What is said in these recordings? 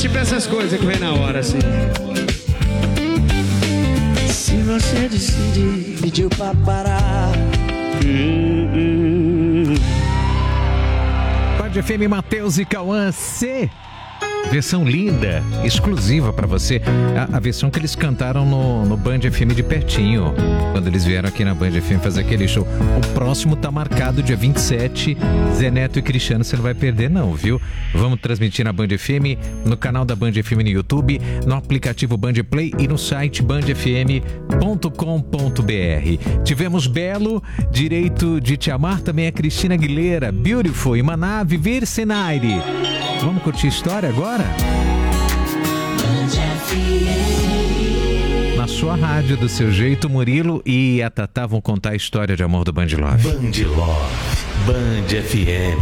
tipo essas coisas que vem na hora, assim. Se você decidir, pediu pra parar. Band FM, Matheus e Cauã C. Versão linda, exclusiva pra você. A versão que eles cantaram no Band FM de pertinho, quando eles vieram aqui na Band FM fazer aquele show. O próximo tá marcado dia 27. Zé Neto e Cristiano, você não vai perder não, viu? Vamos transmitir na Band FM, no canal da Band FM no YouTube, no aplicativo Band Play e no site bandfm.com.br. Tivemos Belo, Direito de Te Amar, também a Cristina Aguilera, Beautiful, Imaná, Viver Senaire. Vamos curtir a história agora? Na sua rádio, do seu jeito, Murilo e a Tatá vão contar a história de amor do Band Love. Band Love, Band FM.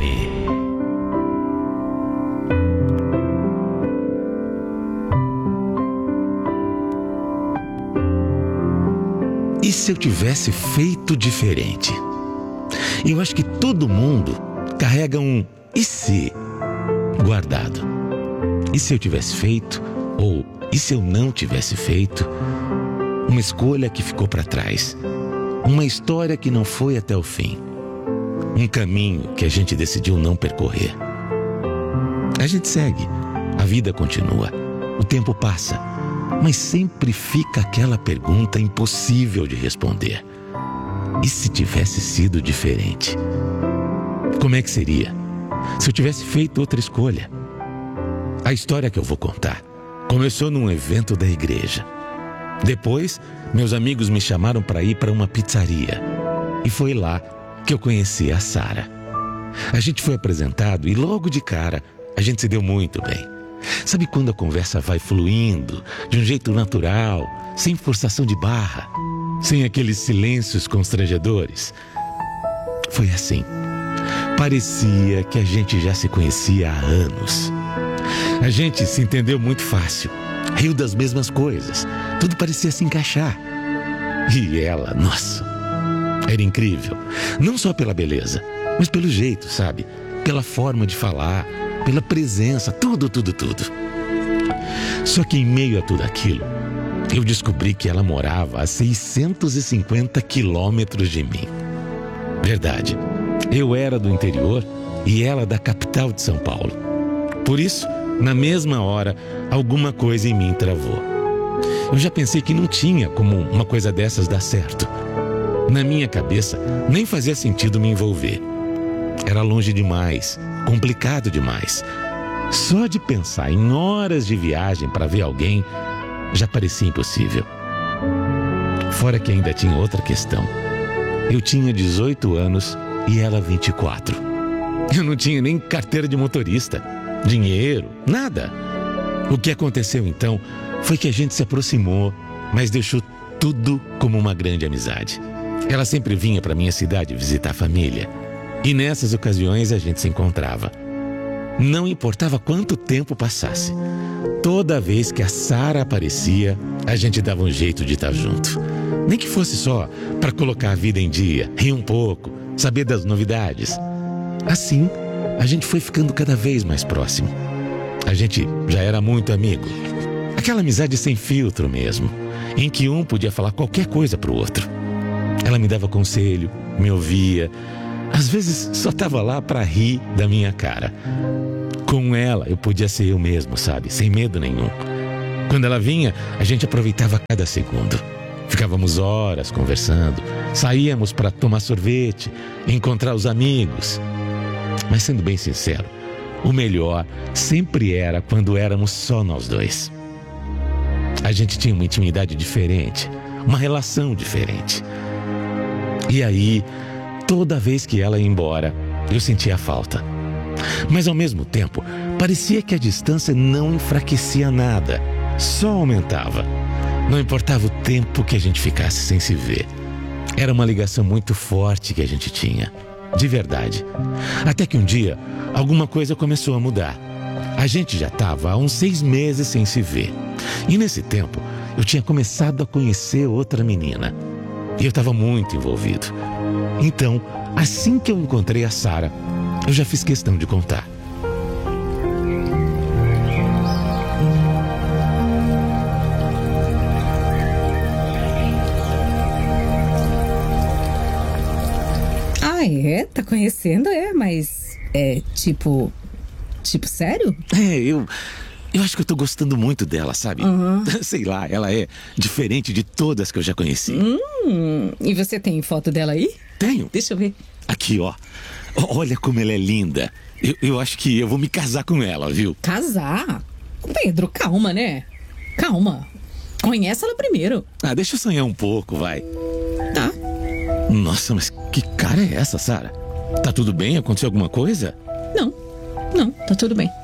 E se eu tivesse feito diferente? Eu acho que todo mundo carrega um e se guardado. E se eu tivesse feito? Ou e se eu não tivesse feito? Uma escolha que ficou para trás. Uma história que não foi até o fim. Um caminho que a gente decidiu não percorrer. A gente segue. A vida continua. O tempo passa. Mas sempre fica aquela pergunta impossível de responder. E se tivesse sido diferente? Como é que seria? Se eu tivesse feito outra escolha? A história que eu vou contar começou num evento da igreja. Depois, meus amigos me chamaram para ir para uma pizzaria. E foi lá que eu conheci a Sara. A gente foi apresentado e logo de cara a gente se deu muito bem. Sabe quando a conversa vai fluindo de um jeito natural, sem forçação de barra, sem aqueles silêncios constrangedores? Foi assim. Parecia que a gente já se conhecia há anos. A gente se entendeu muito fácil, riu das mesmas coisas, tudo parecia se encaixar. E ela, nossa, era incrível. Não só pela beleza, mas pelo jeito, sabe? Pela forma de falar, pela presença, tudo. Só que em meio a tudo aquilo, eu descobri que ela morava a 650 quilômetros de mim. Verdade. Eu era do interior e ela da capital de São Paulo. Por isso, na mesma hora, alguma coisa em mim travou. Eu já pensei que não tinha como uma coisa dessas dar certo. Na minha cabeça, nem fazia sentido me envolver. Era longe demais, complicado demais. Só de pensar em horas de viagem para ver alguém, já parecia impossível. Fora que ainda tinha outra questão. Eu tinha 18 anos e ela 24. Eu não tinha nem carteira de motorista, dinheiro, nada. O que aconteceu então foi que a gente se aproximou, mas deixou tudo como uma grande amizade. Ela sempre vinha para minha cidade visitar a família. E nessas ocasiões a gente se encontrava. Não importava quanto tempo passasse. Toda vez que a Sara aparecia, a gente dava um jeito de estar junto. Nem que fosse só para colocar a vida em dia, rir um pouco, saber das novidades. Assim, a gente foi ficando cada vez mais próximo. A gente já era muito amigo. Aquela amizade sem filtro mesmo, em que um podia falar qualquer coisa pro outro. Ela me dava conselho, me ouvia. Às vezes só estava lá para rir da minha cara. Com ela eu podia ser eu mesmo, sabe? Sem medo nenhum. Quando ela vinha, a gente aproveitava cada segundo. Ficávamos horas conversando, saíamos para tomar sorvete, encontrar os amigos. Mas sendo bem sincero, o melhor sempre era quando éramos só nós dois. A gente tinha uma intimidade diferente, uma relação diferente. E aí, toda vez que ela ia embora, eu sentia falta. Mas ao mesmo tempo, parecia que a distância não enfraquecia nada, só aumentava. Não importava o tempo que a gente ficasse sem se ver. Era uma ligação muito forte que a gente tinha, de verdade. Até que um dia, alguma coisa começou a mudar. A gente já estava há uns 6 meses sem se ver. E nesse tempo, eu tinha começado a conhecer outra menina. E eu estava muito envolvido. Então, assim que eu encontrei a Sara, eu já fiz questão de contar. tá conhecendo, mas tipo sério? Eu acho que eu tô gostando muito dela, sabe? Sei lá, ela é diferente de todas que eu já conheci. E você tem foto dela aí? Tenho. Deixa eu ver. Aqui, ó. Olha como ela é linda. Eu acho que eu vou me casar com ela, viu? Casar? Pedro, calma, né? Calma. Conhece ela primeiro. Deixa eu sonhar um pouco, vai. Tá. Nossa, mas que cara é essa, Sara? Tá tudo bem? Aconteceu alguma coisa? Não, tá tudo bem.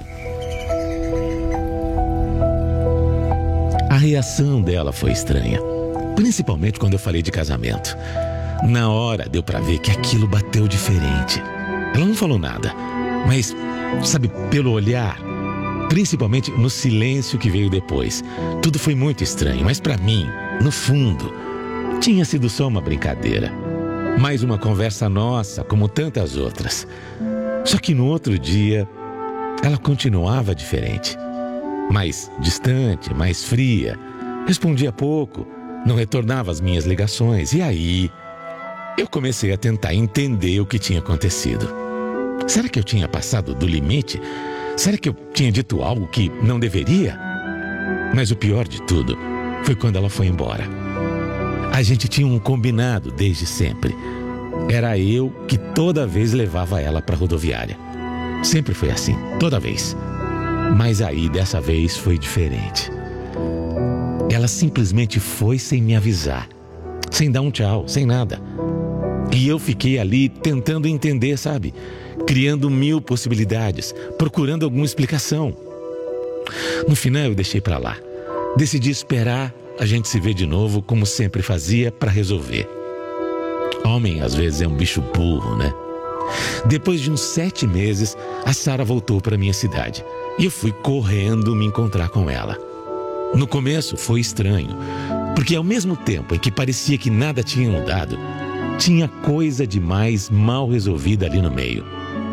A reação dela foi estranha. Principalmente quando eu falei de casamento. Na hora deu pra ver que aquilo bateu diferente. Ela não falou nada, mas, sabe, pelo olhar, principalmente no silêncio que veio depois, tudo foi muito estranho, mas pra mim, no fundo, tinha sido só uma brincadeira. Mais uma conversa nossa, como tantas outras. Só que no outro dia, ela continuava diferente. Mais distante, mais fria. Respondia pouco, não retornava às minhas ligações. E aí, eu comecei a tentar entender o que tinha acontecido. Será que eu tinha passado do limite? Será que eu tinha dito algo que não deveria? Mas o pior de tudo foi quando ela foi embora. A gente tinha um combinado desde sempre. Era eu que toda vez levava ela para a rodoviária. Sempre foi assim, toda vez. Mas aí, dessa vez, foi diferente. Ela simplesmente foi sem me avisar. Sem dar um tchau, sem nada. E eu fiquei ali tentando entender, sabe? Criando 1000 possibilidades, procurando alguma explicação. No final, eu deixei pra lá. Decidi esperar a gente se ver de novo, como sempre fazia, pra resolver. Homem, às vezes, é um bicho burro, né? Depois de uns 7 meses, a Sara voltou pra minha cidade. E eu fui correndo me encontrar com ela. No começo foi estranho, porque ao mesmo tempo em que parecia que nada tinha mudado, tinha coisa demais mal resolvida ali no meio.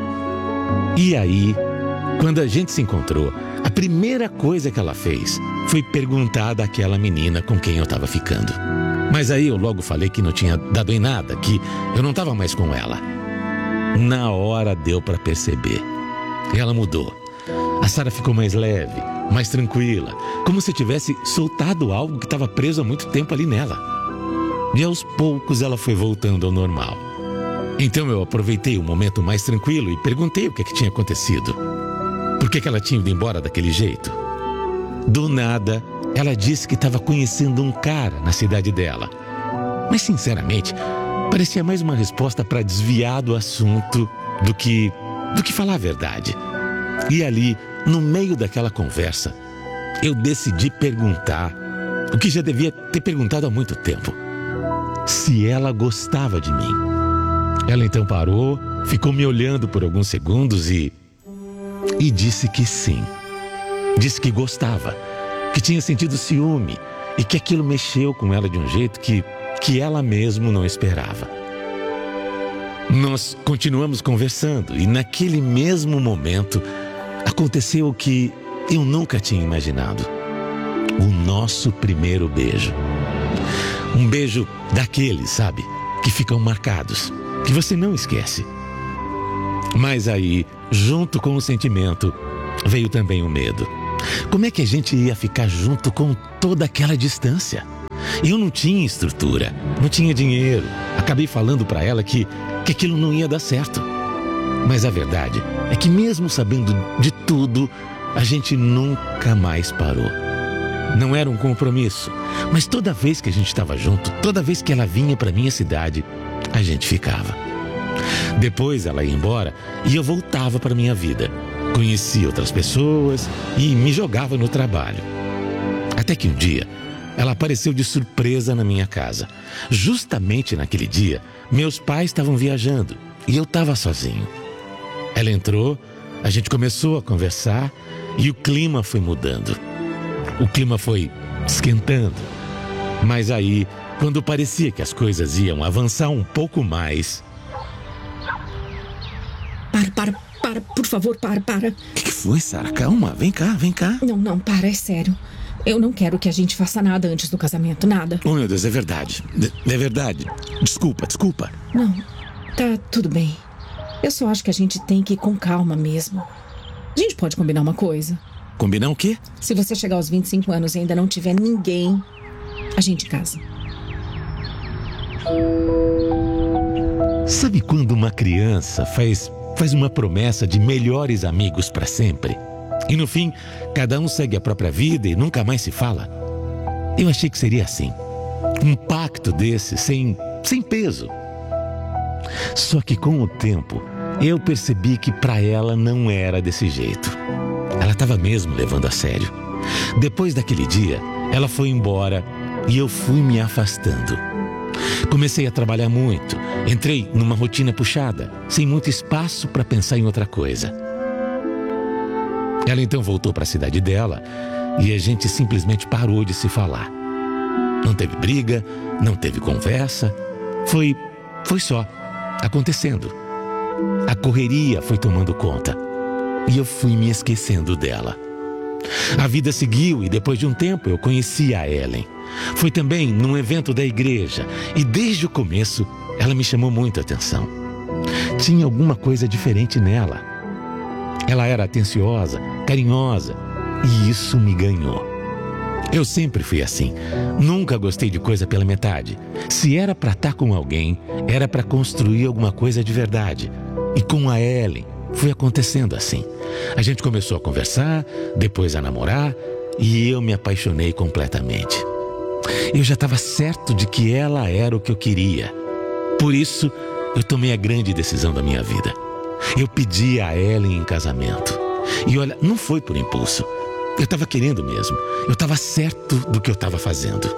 E aí, quando a gente se encontrou, a primeira coisa que ela fez foi perguntar daquela menina com quem eu estava ficando. Mas aí eu logo falei que não tinha dado em nada, que eu não estava mais com ela. Na hora deu para perceber. Ela mudou. A Sara ficou mais leve, mais tranquila, como se tivesse soltado algo que estava preso há muito tempo ali nela. E aos poucos ela foi voltando ao normal. Então eu aproveitei o momento mais tranquilo e perguntei o que tinha acontecido. Por que ela tinha ido embora daquele jeito? Do nada, ela disse que estava conhecendo um cara na cidade dela. Mas sinceramente, parecia mais uma resposta para desviar do assunto do que falar a verdade. E ali, no meio daquela conversa, eu decidi perguntar o que já devia ter perguntado há muito tempo: se ela gostava de mim. Ela então parou, ficou me olhando por alguns segundos e disse que sim. Disse que gostava, que tinha sentido ciúme e que aquilo mexeu com ela de um jeito que ela mesmo não esperava. Nós continuamos conversando e naquele mesmo momento aconteceu o que eu nunca tinha imaginado. O nosso primeiro beijo. Um beijo daqueles, sabe? Que ficam marcados, que você não esquece. Mas aí, junto com o sentimento, veio também o medo. Como é que a gente ia ficar junto com toda aquela distância? Eu não tinha estrutura, não tinha dinheiro. Acabei falando pra ela que aquilo não ia dar certo. Mas a verdade é que mesmo sabendo de tudo, a gente nunca mais parou. Não era um compromisso, mas toda vez que a gente estava junto, toda vez que ela vinha pra minha cidade, a gente ficava. Depois ela ia embora e eu voltava pra minha vida. Conhecia outras pessoas e me jogava no trabalho. Até que um dia, ela apareceu de surpresa na minha casa. Justamente naquele dia, meus pais estavam viajando e eu estava sozinho. Ela entrou, a gente começou a conversar e o clima foi mudando. O clima foi esquentando. Mas aí, quando parecia que as coisas iam avançar um pouco mais... Para, por favor, para. O que foi, Sara? Calma, vem cá. Não, para, é sério. Eu não quero que a gente faça nada antes do casamento, nada. Oh, meu Deus, é verdade. É verdade. Desculpa. Não, tá tudo bem. Eu só acho que a gente tem que ir com calma mesmo. A gente pode combinar uma coisa? Combinar o quê? Se você chegar aos 25 anos e ainda não tiver ninguém, a gente casa. Sabe quando uma criança faz uma promessa de melhores amigos para sempre? E no fim, cada um segue a própria vida e nunca mais se fala? Eu achei que seria assim. Um pacto desse, sem peso. Só que com o tempo, eu percebi que para ela não era desse jeito. Ela estava mesmo levando a sério. Depois daquele dia, ela foi embora e eu fui me afastando. Comecei a trabalhar muito. Entrei numa rotina puxada, sem muito espaço para pensar em outra coisa. Ela então voltou para a cidade dela e a gente simplesmente parou de se falar. Não teve briga, não teve conversa. Foi só acontecendo. A correria foi tomando conta e eu fui me esquecendo dela. A vida seguiu e depois de um tempo eu conheci a Ellen. Foi também num evento da igreja e desde o começo ela me chamou muito a atenção. Tinha alguma coisa diferente nela. Ela era atenciosa, carinhosa e isso me ganhou. Eu sempre fui assim. Nunca gostei de coisa pela metade. Se era para estar com alguém, era para construir alguma coisa de verdade. E com a Ellen foi acontecendo assim. A gente começou a conversar, depois a namorar e eu me apaixonei completamente. Eu já estava certo de que ela era o que eu queria. Por isso, eu tomei a grande decisão da minha vida. Eu pedi a Ellen em casamento. E olha, não foi por impulso. Eu estava querendo mesmo. Eu estava certo do que eu estava fazendo.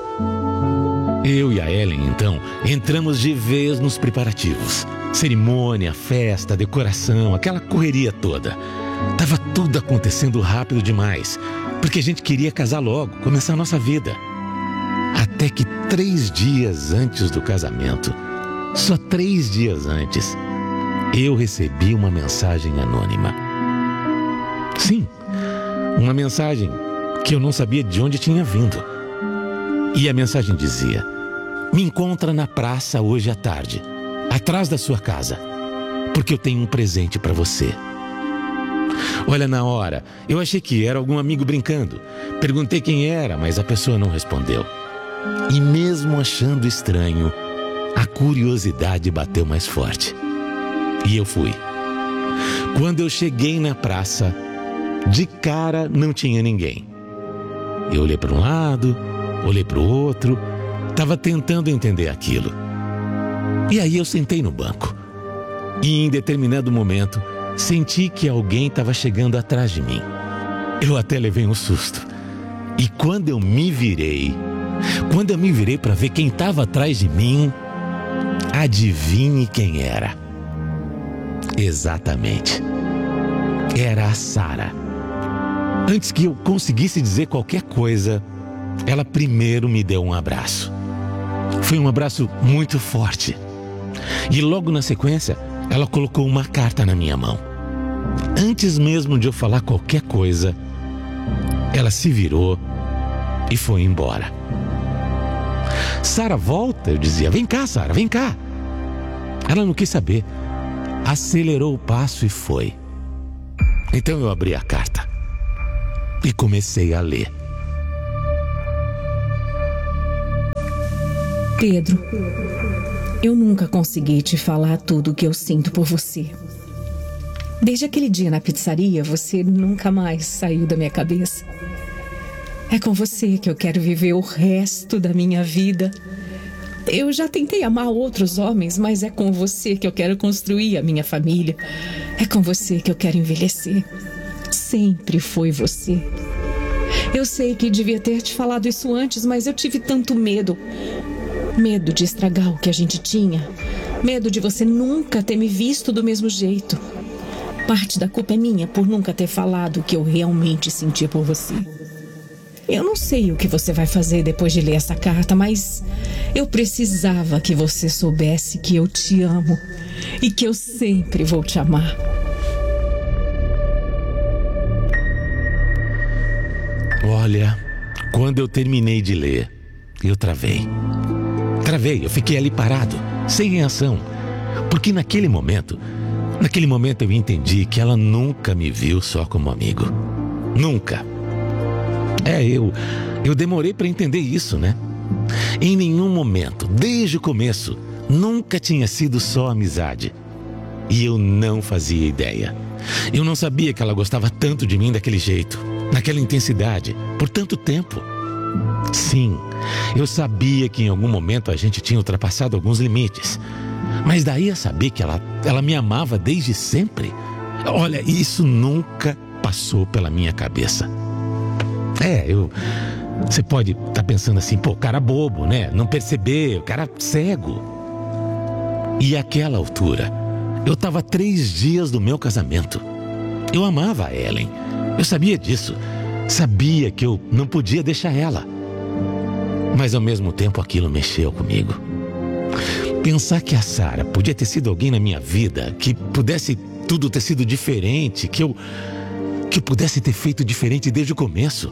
Eu e a Ellen, então, entramos de vez nos preparativos. Cerimônia, festa, decoração, aquela correria toda. Tava tudo acontecendo rápido demais, porque a gente queria casar logo, começar a nossa vida. Até que 3 dias antes do casamento, só 3 dias antes, eu recebi uma mensagem anônima. Sim, uma mensagem que eu não sabia de onde tinha vindo. E a mensagem dizia: me encontra na praça hoje à tarde, atrás da sua casa, porque eu tenho um presente para você. Olha, na hora, eu achei que era algum amigo brincando. Perguntei quem era, mas a pessoa não respondeu. E mesmo achando estranho, a curiosidade bateu mais forte. E eu fui. Quando eu cheguei na praça, de cara não tinha ninguém. Eu olhei para um lado, olhei para o outro, estava tentando entender aquilo. E aí eu sentei no banco. E em determinado momento, senti que alguém estava chegando atrás de mim. Eu até levei um susto. E quando eu me virei para ver quem estava atrás de mim, adivinhe quem era? Exatamente. Era a Sara. Antes que eu conseguisse dizer qualquer coisa, ela primeiro me deu um abraço. Foi um abraço muito forte. E logo na sequência, ela colocou uma carta na minha mão. Antes mesmo de eu falar qualquer coisa, ela se virou e foi embora. Sara, volta, eu dizia. Vem cá, Sara, vem cá. Ela não quis saber. Acelerou o passo e foi. Então eu abri a carta e comecei a ler. Pedro, eu nunca consegui te falar tudo o que eu sinto por você. Desde aquele dia na pizzaria, você nunca mais saiu da minha cabeça. É com você que eu quero viver o resto da minha vida. Eu já tentei amar outros homens, mas é com você que eu quero construir a minha família. É com você que eu quero envelhecer. Sempre foi você. Eu sei que devia ter te falado isso antes, mas eu tive tanto medo. Medo de estragar o que a gente tinha. Medo de você nunca ter me visto do mesmo jeito. Parte da culpa é minha por nunca ter falado o que eu realmente sentia por você. Eu não sei o que você vai fazer depois de ler essa carta, mas eu precisava que você soubesse que eu te amo e que eu sempre vou te amar. Olha, quando eu terminei de ler, eu travei. Eu fiquei ali parado, sem reação, porque naquele momento Naquele momento eu entendi que ela nunca me viu só como amigo. Nunca. Eu demorei para entender isso, né? Em nenhum momento, desde o começo, nunca tinha sido só amizade. E eu não fazia ideia. Eu não sabia que ela gostava tanto de mim daquele jeito, naquela intensidade, por tanto tempo. Sim, eu sabia que em algum momento a gente tinha ultrapassado alguns limites. Mas daí a saber que ela me amava desde sempre. Olha, isso nunca passou pela minha cabeça. Você pode estar pensando assim, pô, cara bobo, né? Não perceber, cara cego. E àquela altura, eu estava 3 dias do meu casamento. Eu amava a Ellen. Eu sabia disso. Sabia que eu não podia deixar ela. Mas ao mesmo tempo aquilo mexeu comigo. Pensar que a Sara podia ter sido alguém na minha vida, que pudesse tudo ter sido diferente, que eu pudesse ter feito diferente desde o começo.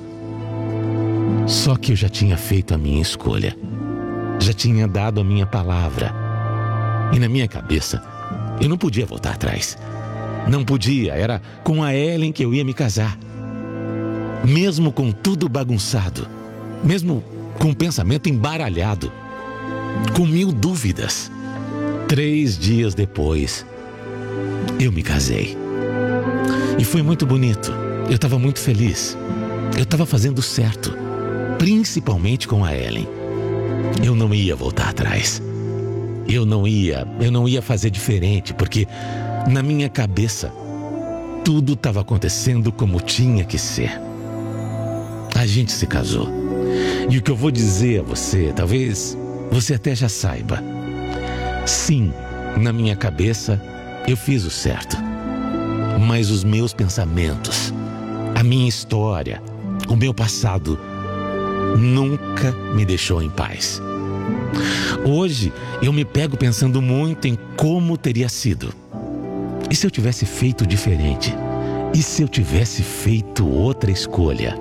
Só que eu já tinha feito a minha escolha. Já tinha dado a minha palavra. E na minha cabeça, eu não podia voltar atrás. Não podia, era com a Ellen que eu ia me casar. Mesmo com tudo bagunçado, mesmo com o pensamento embaralhado, com 1000 dúvidas. 3 dias depois, eu me casei. E foi muito bonito. Eu estava muito feliz. Eu estava fazendo certo, principalmente com a Ellen. Eu não ia voltar atrás. Eu não ia fazer diferente, porque na minha cabeça tudo estava acontecendo como tinha que ser. A gente se casou. E o que eu vou dizer a você, talvez você até já saiba. Sim, na minha cabeça eu fiz o certo. Mas os meus pensamentos, a minha história, o meu passado nunca me deixou em paz. Hoje eu me pego pensando muito em como teria sido. E se eu tivesse feito diferente? E se eu tivesse feito outra escolha?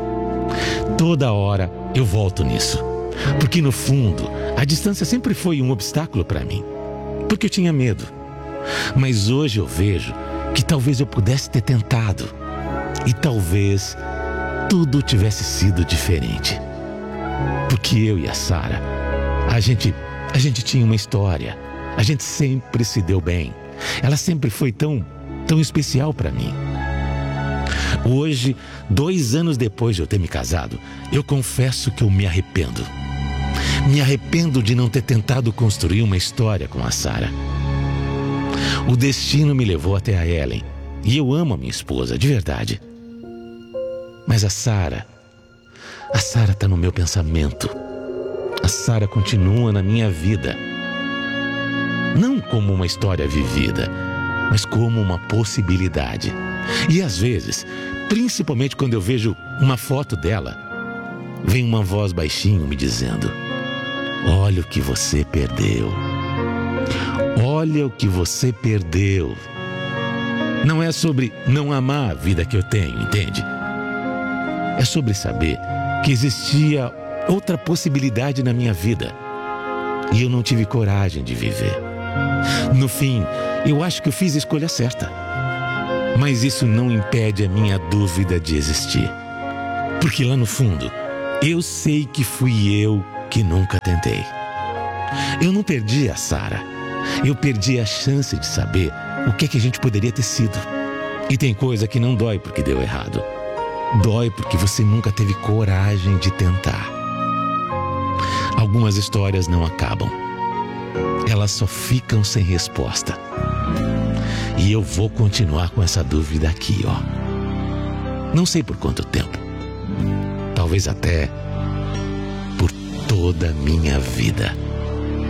Toda hora eu volto nisso. Porque no fundo, a distância sempre foi um obstáculo para mim. Porque eu tinha medo. Mas hoje eu vejo que talvez eu pudesse ter tentado. E talvez tudo tivesse sido diferente. Porque eu e a Sara, a gente tinha uma história. A gente sempre se deu bem. Ela sempre foi tão especial para mim. Hoje, 2 anos depois de eu ter me casado, eu confesso que eu me arrependo. Me arrependo de não ter tentado construir uma história com a Sara. O destino me levou até a Ellen. E eu amo a minha esposa, de verdade. Mas a Sara está no meu pensamento. A Sara continua na minha vida. Não como uma história vivida, mas como uma possibilidade. E às vezes, principalmente quando eu vejo uma foto dela, vem uma voz baixinho me dizendo: olha o que você perdeu. Olha o que você perdeu. Não é sobre não amar a vida que eu tenho, entende? É sobre saber que existia outra possibilidade na minha vida. E eu não tive coragem de viver. No fim, eu acho que eu fiz a escolha certa. Mas isso não impede a minha dúvida de existir. Porque lá no fundo, eu sei que fui eu que nunca tentei. Eu não perdi a Sara. Eu perdi a chance de saber o que a gente poderia ter sido. E tem coisa que não dói porque deu errado. Dói porque você nunca teve coragem de tentar. Algumas histórias não acabam. Elas só ficam sem resposta. E eu vou continuar com essa dúvida aqui, ó. Não sei por quanto tempo. Talvez até por toda a minha vida.